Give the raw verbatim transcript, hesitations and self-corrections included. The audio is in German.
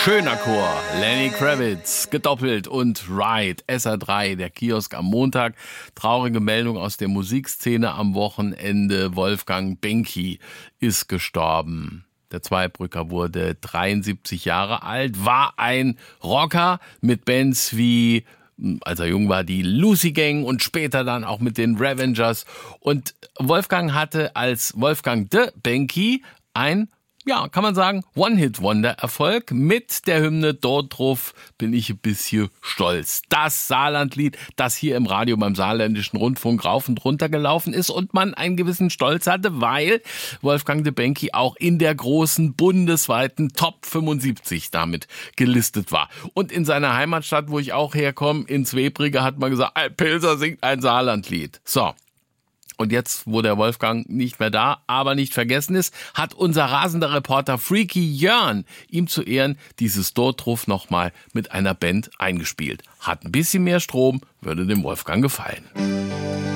Schöner Chor, Lenny Kravitz, gedoppelt und Ride, S R drei, der Kiosk am Montag. Traurige Meldung aus der Musikszene am Wochenende, Wolfgang Benki ist gestorben. Der Zweibrücker wurde dreiundsiebzig Jahre alt, war ein Rocker mit Bands wie, als er jung war, die Lucy Gang und später dann auch mit den Revengers. Und Wolfgang hatte als Wolfgang de Benki ein, ja, kann man sagen, One-Hit-Wonder-Erfolg mit der Hymne Dort drauf bin ich ein bisschen stolz. Das Saarlandlied, das hier im Radio beim Saarländischen Rundfunk rauf und runter gelaufen ist und man einen gewissen Stolz hatte, weil Wolfgang de Benki auch in der großen bundesweiten Top fünfundsiebzig damit gelistet war. Und in seiner Heimatstadt, wo ich auch herkomme, in Zwebrige, hat man gesagt, ein Pilser singt ein Saarlandlied. So. Und jetzt, wo der Wolfgang nicht mehr da, aber nicht vergessen ist, hat unser rasender Reporter Freaky Jörn ihm zu Ehren dieses Dortruf nochmal mit einer Band eingespielt. Hat ein bisschen mehr Strom, würde dem Wolfgang gefallen.